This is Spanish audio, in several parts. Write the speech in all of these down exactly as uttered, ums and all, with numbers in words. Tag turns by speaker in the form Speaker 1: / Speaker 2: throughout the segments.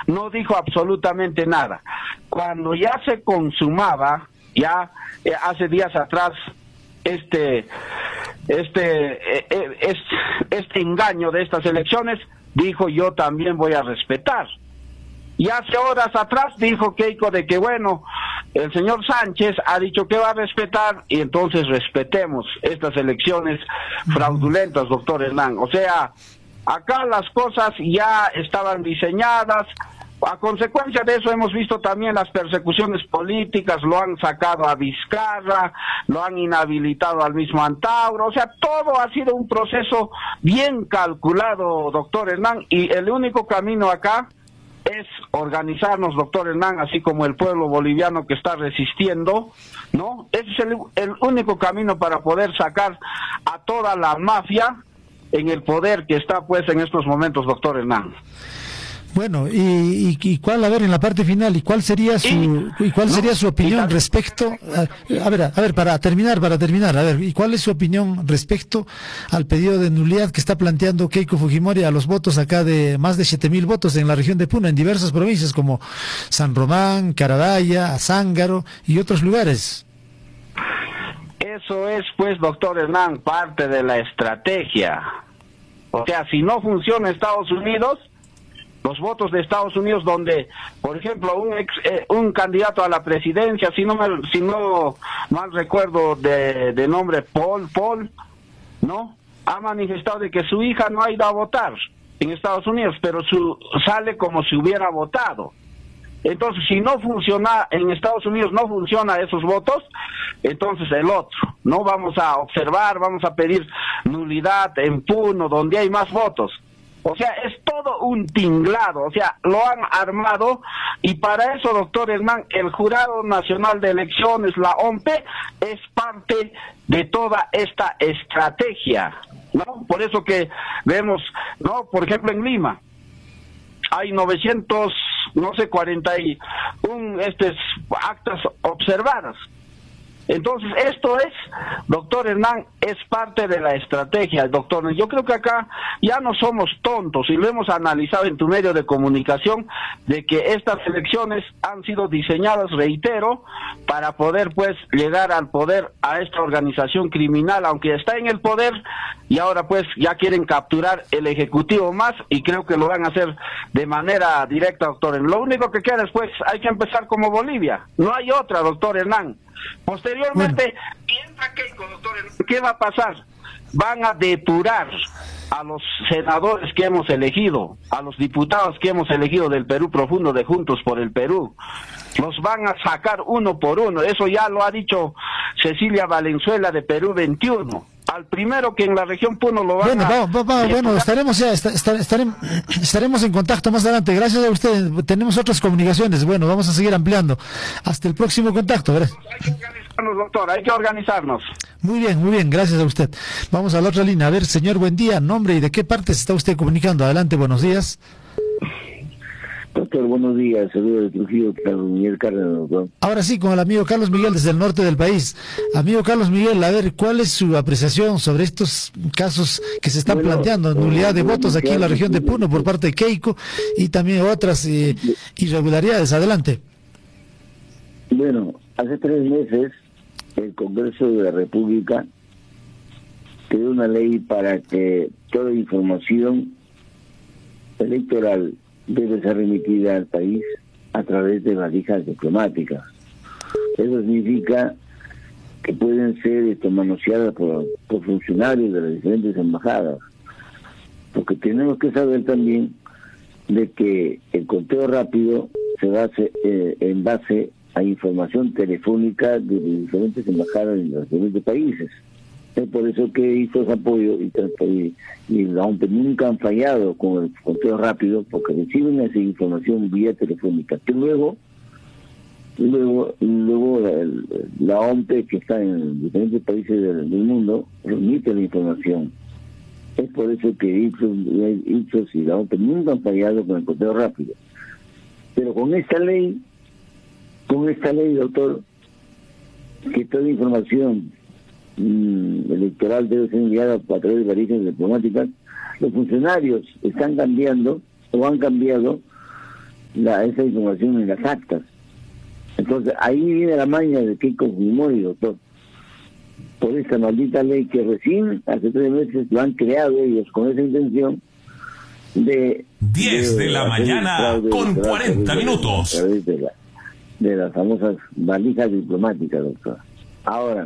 Speaker 1: no dijo absolutamente nada. Cuando ya se consumaba, ya eh, hace días atrás, este, este, eh, eh, este, este engaño de estas elecciones, dijo yo también voy a respetar. Y hace horas atrás dijo Keiko de que bueno, el señor Sánchez ha dicho que va a respetar y entonces respetemos estas elecciones fraudulentas, doctor Hernán. O sea, acá las cosas ya estaban diseñadas. A consecuencia de eso hemos visto también las persecuciones políticas, lo han sacado a Vizcarra, lo han inhabilitado al mismo Antauro, o sea, todo ha sido un proceso bien calculado, doctor Hernán, y el único camino acá es organizarnos, doctor Hernán, así como el pueblo boliviano que está resistiendo, ¿no? Ese es el, el único camino para poder sacar a toda la mafia en el poder que está pues en estos momentos, doctor Hernán.
Speaker 2: Bueno, y, y, y cuál, a ver, en la parte final, ¿y cuál sería su, y, y cuál sería no, su opinión respecto, a, a ver, a ver, para terminar, para terminar, a ver, ¿y cuál es su opinión respecto al pedido de nulidad que está planteando Keiko Fujimori a los votos acá de más de siete mil votos en la región de Puno, en diversas provincias como San Román, Carabaya, Azángaro y otros lugares?
Speaker 1: Eso es, pues, doctor Hernán, parte de la estrategia. O sea, si no funciona Estados Unidos, los votos de Estados Unidos, donde, por ejemplo, un ex, eh, un candidato a la presidencia, si no me, si no mal recuerdo de, de nombre Paul, Paul, ¿no? Ha manifestado de que su hija no ha ido a votar en Estados Unidos, pero su, sale como si hubiera votado. Entonces, si no funciona, en Estados Unidos no funciona esos votos, entonces el otro, ¿no? Vamos a observar, vamos a pedir nulidad en Puno, donde hay más votos. O sea, es todo un tinglado, o sea, lo han armado y para eso, doctor Hernán, el Jurado Nacional de Elecciones, la O M P E, es parte de toda esta estrategia, ¿no? Por eso que vemos, ¿no? Por ejemplo, en Lima, hay novecientos, no sé, cuarenta y uno este, actas observadas. Entonces, esto es, doctor Hernán, es parte de la estrategia, doctor. Yo creo que acá ya no somos tontos y lo hemos analizado en tu medio de comunicación, de que estas elecciones han sido diseñadas, reitero, para poder, pues, llegar al poder a esta organización criminal, aunque está en el poder, y ahora, pues, ya quieren capturar el Ejecutivo más, y creo que lo van a hacer de manera directa, doctor Hernán. Lo único que queda es, pues, hay que empezar como Bolivia. No hay otra, doctor Hernán. Posteriormente, bueno. entra Keiko, doctor, ¿qué va a pasar? Van a depurar a los senadores que hemos elegido, a los diputados que hemos elegido del Perú Profundo, de Juntos por el Perú. Los van a sacar uno por uno. Eso ya lo ha dicho Cecilia Valenzuela de Perú veintiuno. Al primero que en la región Puno lo van
Speaker 2: bueno,
Speaker 1: a...
Speaker 2: Vamos, vamos, bueno, estaremos ya, est est estaremos, estaremos en contacto más adelante. Gracias a ustedes. Tenemos otras comunicaciones. Bueno, vamos a seguir ampliando. Hasta el próximo contacto. Gracias.
Speaker 1: Hay que organizarnos, doctor. Hay que organizarnos.
Speaker 2: Muy bien, muy bien. Gracias a usted. Vamos a la otra línea. A ver, señor, buen día. Nombre y de qué parte se está usted comunicando. Adelante, buenos días.
Speaker 3: Doctor, buenos días, saludos de Trujillo, Carlos Miguel Cárdenas, doctor.
Speaker 2: Ahora sí, con el amigo Carlos Miguel desde el norte del país. Amigo Carlos Miguel, a ver, ¿cuál es su apreciación sobre estos casos que se están bueno, planteando? Nulidad de votos aquí en la región de Puno por parte de Keiko y también otras eh, irregularidades. Adelante.
Speaker 3: Bueno, hace tres meses el Congreso de la República creó una ley para que toda información electoral debe ser remitida al país a través de valijas diplomáticas. Eso significa que pueden ser esto, manoseadas por, por funcionarios de las diferentes embajadas, porque tenemos que saber también de que el conteo rápido se base eh, en base a información telefónica de diferentes embajadas en los diferentes países. Es por eso que hizo ese apoyo y, y, y la O M P E nunca han fallado con el conteo rápido, porque reciben esa información vía telefónica, que luego luego luego la, la O M P E, que está en diferentes países del, del mundo, remite la información. Es por eso que Ipsos, Ipsos y la O M P E nunca han fallado con el conteo rápido. Pero con esta ley, con esta ley, doctor, que toda información electoral debe ser enviada a través de valijas diplomáticas, los funcionarios están cambiando o han cambiado la, esa información en las actas. Entonces, ahí viene la maña de Keiko Fujimori, doctor. Por esta maldita ley que recién, hace tres meses, lo han creado ellos con esa intención de...
Speaker 4: diez de, de la mañana con cuarenta minutos.
Speaker 3: A través de, la, de las famosas valijas diplomáticas, doctor. Ahora,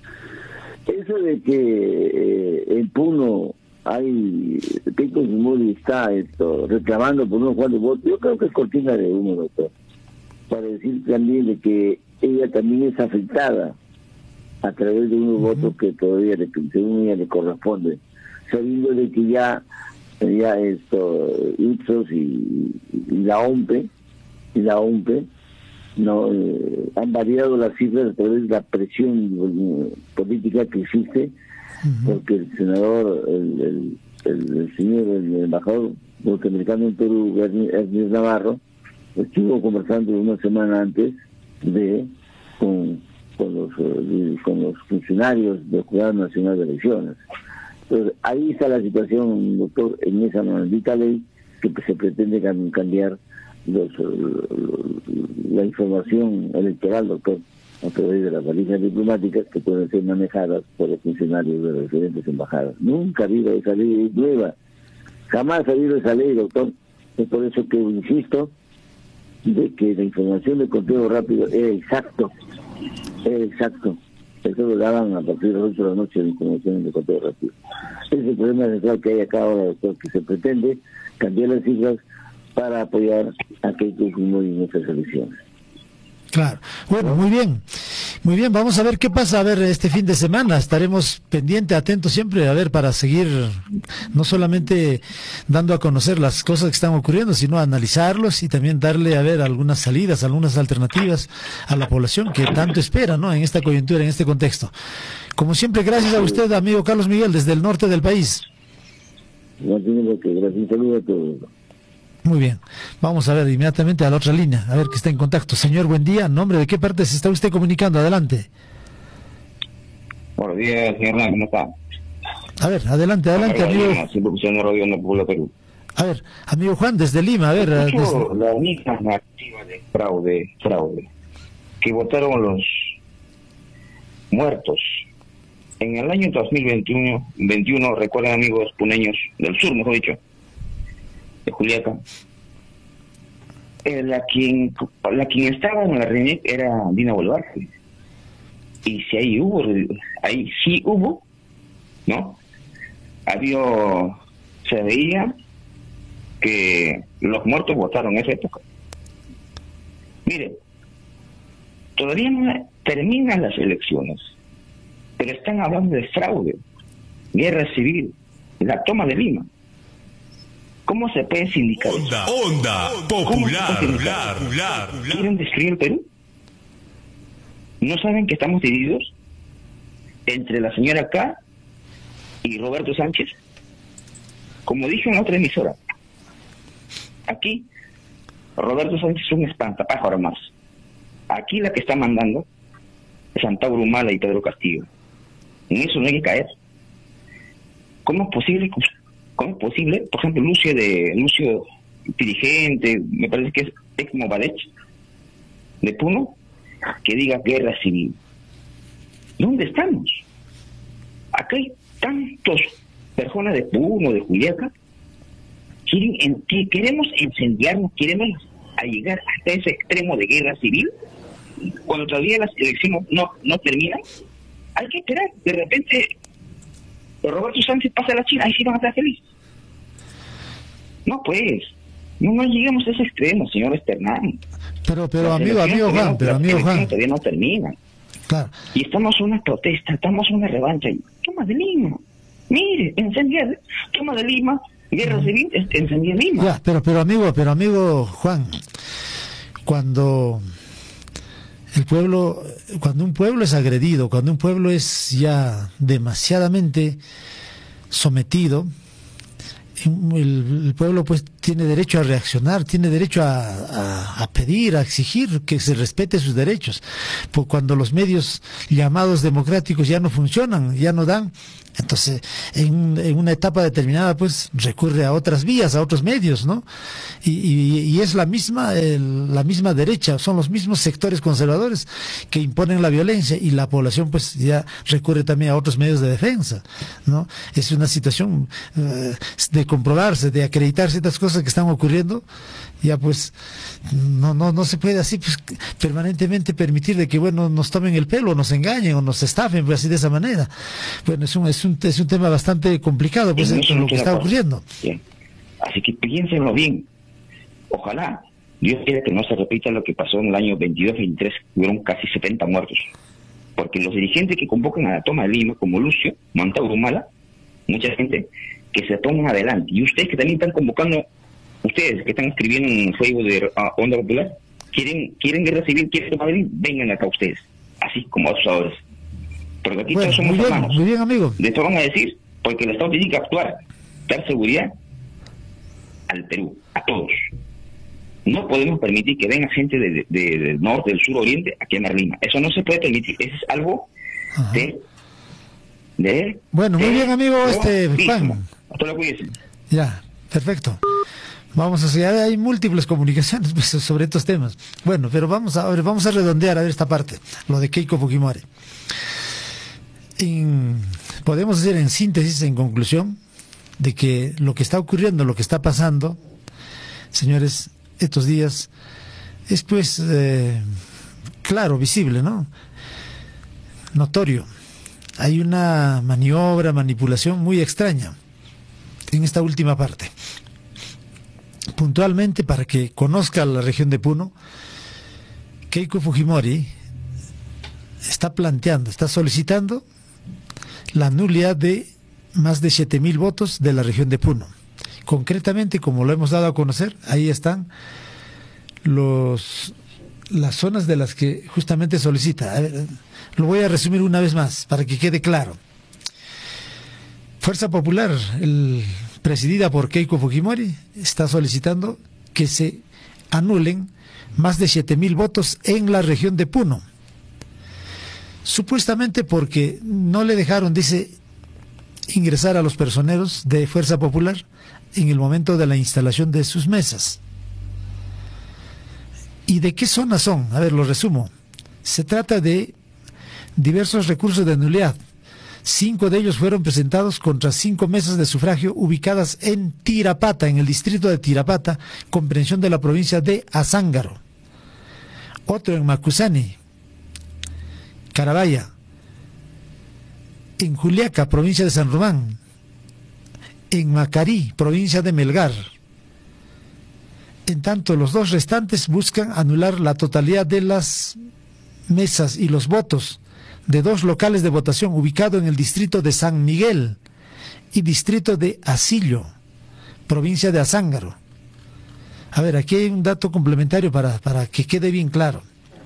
Speaker 3: eso de que eh, en Puno hay... Keiko Fujimori está esto, reclamando por unos cuantos votos, yo creo que es cortina de humo, doctor. Para decir también de que ella también es afectada a través de unos uh-huh. votos que todavía le, según ella le corresponde, sabiendo de que ya ya esto Ipsos y, y la OMPE y la OMPE no eh, han variado las cifras a través de la presión eh, política que existe, uh-huh. porque el senador el, el, el, el señor el embajador norteamericano en Perú, Ernest Navarro, estuvo conversando una semana antes de con con los uh, con los funcionarios del Jurado Nacional de Elecciones. Entonces ahí está la situación, doctor, en esa maldita ley que se pretende cambiar los, uh, la información electoral, doctor, a través de las valijas diplomáticas que pueden ser manejadas por los funcionarios de las diferentes embajadas. Nunca ha habido esa ley nueva, jamás ha habido esa ley, doctor. Es por eso que insisto de que la información de conteo rápido es exacto, es exacto. Eso lo daban a partir de las ocho de la noche, la información de conteo rápido. Ese es el problema central que hay acá ahora, doctor, que se pretende cambiar las cifras para apoyar a Keiko Fujimori en nuestras elecciones.
Speaker 2: Claro. Bueno, muy bien. Muy bien, vamos a ver qué pasa a ver este fin de semana. Estaremos pendientes, atentos siempre, a ver, para seguir no solamente dando a conocer las cosas que están ocurriendo, sino analizarlos y también darle a ver algunas salidas, algunas alternativas a la población que tanto espera, ¿no? En esta coyuntura, en este contexto. Como siempre, gracias a usted, amigo Carlos Miguel, desde el norte del país.
Speaker 3: No tiene que gracias, un saludo a todos.
Speaker 2: Muy bien, vamos a ver inmediatamente a la otra línea, a ver que está en contacto. Señor, buen día, ¿nombre de qué parte se está usted comunicando? Adelante.
Speaker 5: Buenos días, señor Hernán, ¿cómo está?
Speaker 2: A ver, adelante, adelante, amigo. A ver, amigo Juan, desde Lima, a ver.
Speaker 5: Desde...
Speaker 2: La
Speaker 5: única narrativa de fraude, fraude, que votaron los muertos en el año dos mil veintiuno, veintiuno, recuerden, amigos puneños del sur, mejor dicho, de Juliaca, eh, la quien la quien estaba en la reunión era Dina Boluarte, y si ahí hubo, ahí sí hubo, ¿no? Había, se veía que los muertos votaron en esa época. Mire, todavía no terminan las elecciones, pero están hablando de fraude, guerra civil, la toma de Lima. ¿Cómo se puede sindicar
Speaker 4: onda,
Speaker 5: eso?
Speaker 4: Onda popular, popular, popular.
Speaker 5: ¿Quieren destruir el Perú? ¿No saben que estamos divididos entre la señora K y Roberto Sánchez? Como dije en la otra emisora, aquí Roberto Sánchez es un espantapájaro más. Aquí la que está mandando es Antauro Humala y Pedro Castillo. En eso no hay que caer. ¿Cómo es posible que ¿Cómo es posible? Por ejemplo, Lucio de Lucio dirigente, me parece que es Exmo Badech, de Puno, que diga guerra civil. ¿Dónde estamos? Acá hay tantos personas de Puno, de Juliaca, quieren, en, que queremos incendiarnos, queremos a llegar hasta ese extremo de guerra civil, cuando todavía las elecciones no, no terminan. Hay que esperar, de repente Roberto Sánchez pasa a la China, ahí sí van a estar felices. No, pues, no, no lleguemos a ese extremo, señor Esternán.
Speaker 2: Pero, pero, amigo, amigo Juan, pero, amigo Juan.
Speaker 5: Todavía no terminan.
Speaker 2: Claro.
Speaker 5: Y estamos en una protesta, estamos en una revancha. Toma de Lima. Mire, encendía, toma de Lima, guerra civil, encendía Lima.
Speaker 2: Ya, pero, pero, amigo, pero, amigo Juan, cuando el pueblo, cuando un pueblo es agredido, cuando un pueblo es ya demasiadamente sometido, el, el pueblo pues tiene derecho a reaccionar, tiene derecho a, a, a pedir, a exigir que se respete sus derechos. Pues cuando los medios llamados democráticos ya no funcionan, ya no dan, entonces en, en una etapa determinada pues recurre a otras vías, a otros medios, ¿no? Y, y, y es la misma, el, la misma derecha, son los mismos sectores conservadores que imponen la violencia, y la población pues ya recurre también a otros medios de defensa, ¿no? Es una situación uh, de comprobarse, de acreditar ciertas cosas que están ocurriendo. Ya pues no no no se puede así pues permanentemente permitir de que bueno nos tomen el pelo, nos engañen o nos estafen pues así de esa manera. Bueno, es un es un, es un tema bastante complicado pues es lo que está ocurriendo.
Speaker 5: Bien. Así que piénsenlo bien. Ojalá Dios quiera que no se repita lo que pasó en el año veintidós veintitrés, hubieron casi setenta muertos. Porque los dirigentes que convocan a la toma de Lima, como Lucio, Montauro Humala, mucha gente que se toman adelante, y ustedes que también están convocando, ustedes que están escribiendo en Facebook de uh, Onda Popular, quieren quieren guerra civil, quieren tomar Berlín, vengan acá ustedes, así como acusadores. Porque aquí
Speaker 2: bueno,
Speaker 5: todos somos
Speaker 2: muy bien,
Speaker 5: hermanos.
Speaker 2: Muy bien, amigo.
Speaker 5: De esto van a decir, porque el Estado tiene que actuar, dar seguridad al Perú, a todos. No podemos permitir que venga gente de, de, de, del norte, del sur, oriente, a quemar Lima. Eso no se puede permitir. Eso es algo Ajá. de... de
Speaker 2: bueno, muy
Speaker 5: de,
Speaker 2: bien, amigo,
Speaker 5: de,
Speaker 2: este
Speaker 5: de,
Speaker 2: Juan.
Speaker 5: Hasta luego, cuídense.
Speaker 2: Ya, perfecto. Vamos a seguir, hay múltiples comunicaciones pues, sobre estos temas. Bueno, pero vamos a, a ver, vamos a redondear a ver esta parte, lo de Keiko Fujimori. En, podemos decir en síntesis, en conclusión, de que lo que está ocurriendo, lo que está pasando, señores, estos días, es pues eh, claro, visible, ¿no? Notorio. Hay una maniobra, manipulación muy extraña en esta última parte. Puntualmente, para que conozca la región de Puno, Keiko Fujimori está planteando, está solicitando la nulidad de más de siete mil votos de la región de Puno. Concretamente, como lo hemos dado a conocer, ahí están los las zonas de las que justamente solicita. A ver, lo voy a resumir una vez más para que quede claro. Fuerza Popular, el, presidida por Keiko Fujimori, está solicitando que se anulen más de siete mil votos en la región de Puno. Supuestamente porque no le dejaron, dice, ingresar a los personeros de Fuerza Popular en el momento de la instalación de sus mesas. ¿Y de qué zonas son? A ver, lo resumo. Se trata de diversos recursos de nulidad. Cinco de ellos fueron presentados contra cinco mesas de sufragio ubicadas en Tirapata, en el distrito de Tirapata, comprensión de la provincia de Azángaro. Otro en Macusani, Carabaya. En Juliaca, provincia de San Román. En Macarí, provincia de Melgar. En tanto, los dos restantes buscan anular la totalidad de las mesas y los votos de dos locales de votación ubicados en el distrito de San Miguel y distrito de Asillo, provincia de Azángaro. A ver, aquí hay un dato complementario para, para que quede bien claro.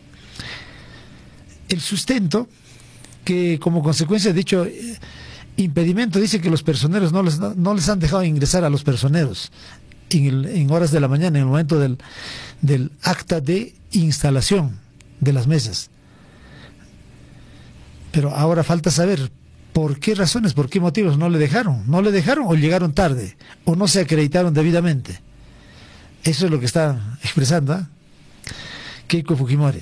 Speaker 2: El sustento, que como consecuencia de dicho impedimento dice que los personeros no les, no les han dejado ingresar a los personeros en, el, en horas de la mañana, en el momento del, del acta de instalación de las mesas. Pero ahora falta saber por qué razones, por qué motivos no le dejaron. No le dejaron o llegaron tarde, o no se acreditaron debidamente. Eso es lo que está expresando ¿eh? Keiko Fujimori.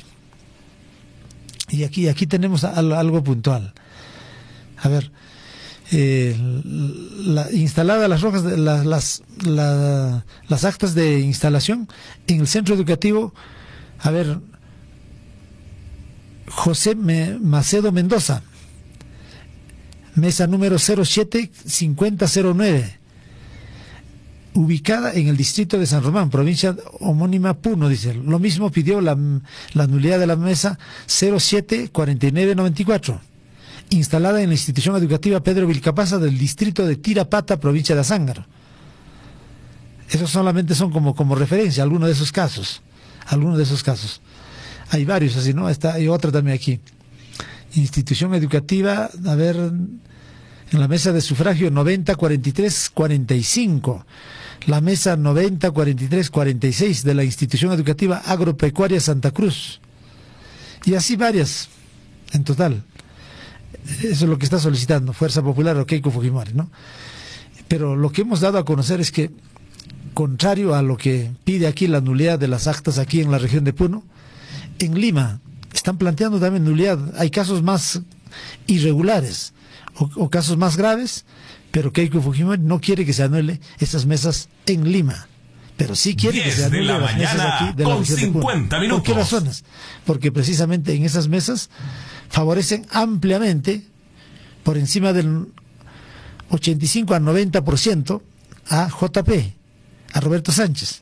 Speaker 2: Y aquí, aquí tenemos algo puntual. A ver, eh, la, instalada las rojas, la, las, la, las actas de instalación en el centro educativo, a ver, José Macedo Mendoza, mesa número cero siete cincuenta cero nueve, ubicada en el distrito de San Román, provincia homónima Puno, dice. Lo mismo pidió la, la nulidad de la mesa cero siete cuarenta y nueve noventa y cuatro, instalada en la institución educativa Pedro Vilcapasa del distrito de Tirapata, provincia de Azángaro. Esos solamente son como, como referencia, algunos de esos casos, algunos de esos casos. Hay varios así, ¿no? Está, hay otra también aquí. Institución educativa, a ver, en la mesa de sufragio noventa cuarenta y tres cuarenta y cinco. la mesa noventa cuarenta y tres cuarenta y seis de la Institución Educativa Agropecuaria Santa Cruz, y así varias en total. Eso es lo que está solicitando Fuerza Popular o Keiko Fujimori, ¿no? Pero lo que hemos dado a conocer es que, contrario a lo que pide aquí la nulidad de las actas aquí en la región de Puno, en Lima están planteando también nulidad. Hay casos más irregulares o, o casos más graves, pero Keiko Fujimori no quiere que se anule esas mesas en Lima, pero sí quiere que se anule las mesas aquí de la región de Puno. ¿Por qué razones? Porque precisamente en esas mesas favorecen ampliamente, por encima del ochenta y cinco a noventa por ciento, a J P, a Roberto Sánchez.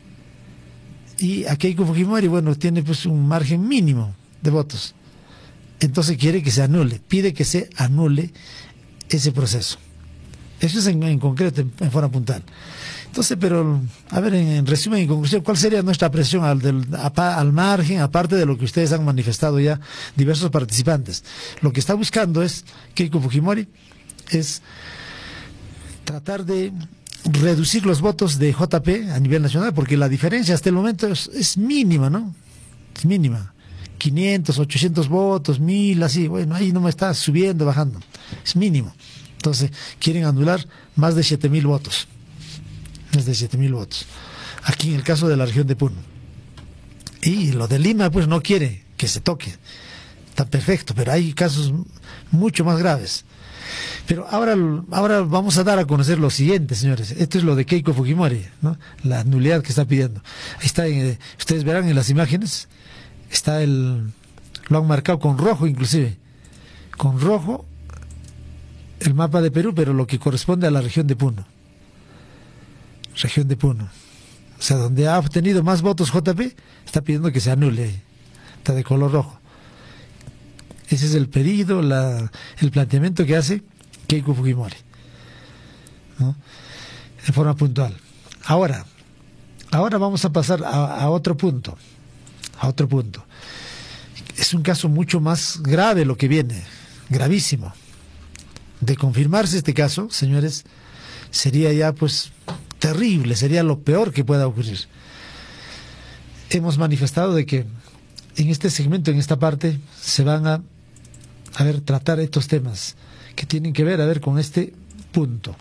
Speaker 2: Y a Keiko Fujimori, bueno, tiene pues un margen mínimo de votos. Entonces quiere que se anule, pide que se anule ese proceso. Eso es en, en concreto, en, en forma puntual. Entonces, pero, a ver, en, en resumen y conclusión, ¿cuál sería nuestra presión al, del, a, al margen, aparte de lo que ustedes han manifestado ya, diversos participantes? Lo que está buscando es, Keiko Fujimori, es tratar de reducir los votos de J P a nivel nacional, porque la diferencia hasta el momento es, es mínima, ¿no? Es mínima. quinientos, ochocientos votos, mil, así, bueno, ahí no me está subiendo, bajando. Es mínimo. Entonces, quieren anular más de siete mil votos. Más de siete mil votos. Aquí en el caso de la región de Puno. Y lo de Lima, pues no quiere que se toque. Está perfecto, pero hay casos mucho más graves. Pero ahora, ahora vamos a dar a conocer lo siguiente, señores. Esto es lo de Keiko Fujimori, ¿no? La nulidad que está pidiendo. Ahí está, en, ustedes verán en las imágenes, está el, lo han marcado con rojo inclusive, con rojo el mapa de Perú, pero lo que corresponde a la región de Puno. Región de Puno. O sea, donde ha obtenido más votos J P, está pidiendo que se anule. Está de color rojo. Ese es el pedido, la, el planteamiento que hace Keiko Fujimori, ¿no? De forma puntual. Ahora, ahora vamos a pasar a, a otro punto, a otro punto. Es un caso mucho más grave lo que viene, gravísimo. De confirmarse este caso, señores, sería ya pues terrible, sería lo peor que pueda ocurrir. Hemos manifestado de que en este segmento, en esta parte, se van a a ver, tratar estos temas que tienen que ver, a ver, con este punto.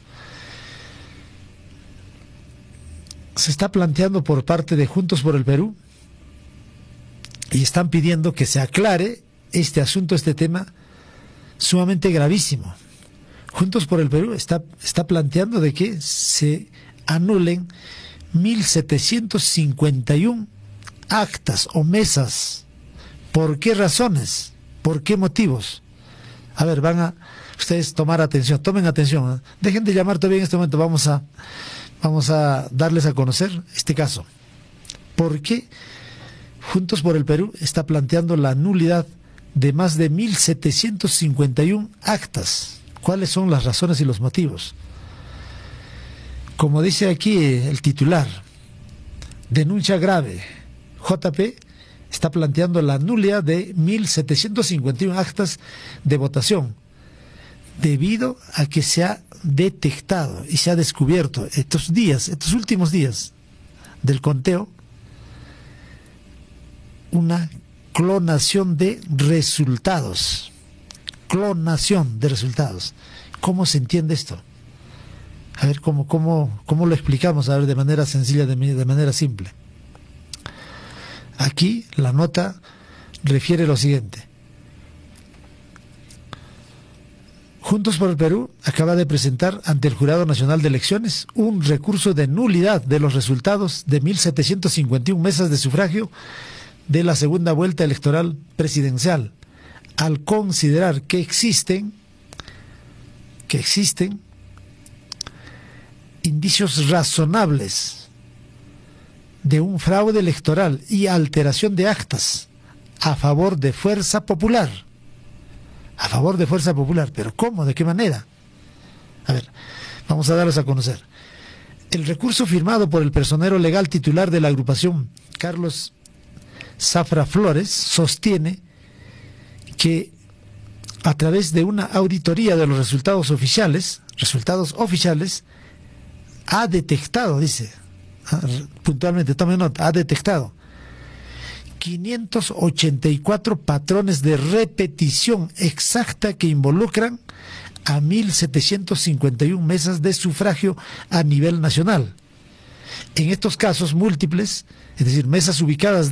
Speaker 2: Se está planteando por parte de Juntos por el Perú y están pidiendo que se aclare este asunto, este tema sumamente gravísimo. Juntos por el Perú está, está planteando de que se anulen mil setecientos cincuenta y uno actas o mesas. ¿Por qué razones? ¿Por qué motivos? A ver, van a ustedes tomar atención, tomen atención, ¿eh? Dejen de llamar todavía en este momento, vamos a, vamos a darles a conocer este caso. ¿Por qué Juntos por el Perú está planteando la nulidad de más de mil setecientos cincuenta y uno actas? ¿Cuáles son las razones y los motivos? Como dice aquí el titular, denuncia grave, J P está planteando la nulidad de mil setecientos cincuenta y uno actas de votación, debido a que se ha detectado y se ha descubierto estos días, estos últimos días del conteo, una clonación de resultados. Clonación de resultados. ¿Cómo se entiende esto? A ver, ¿cómo, cómo, cómo lo explicamos? A ver, de manera sencilla, de, de manera simple. Aquí la nota refiere lo siguiente. Juntos por el Perú acaba de presentar ante el Jurado Nacional de Elecciones un recurso de nulidad de los resultados de mil setecientos cincuenta y uno mesas de sufragio de la segunda vuelta electoral presidencial, al considerar que existen, que existen indicios razonables de un fraude electoral y alteración de actas a favor de Fuerza Popular. A favor de Fuerza Popular. ¿Pero cómo? ¿De qué manera? A ver, vamos a darlos a conocer. El recurso firmado por el personero legal titular de la agrupación, Carlos Zafra Flores, sostiene que a través de una auditoría de los resultados oficiales, resultados oficiales, ha detectado, dice, puntualmente, tome nota, ha detectado quinientos ochenta y cuatro patrones de repetición exacta que involucran a mil setecientos cincuenta y una mesas de sufragio a nivel nacional. En estos casos múltiples, es decir, mesas ubicadas